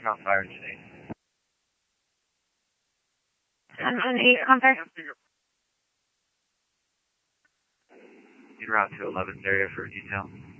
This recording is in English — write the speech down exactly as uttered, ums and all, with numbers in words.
Not fire today. ten one eight, contact. You'd route to eleventh area for detail.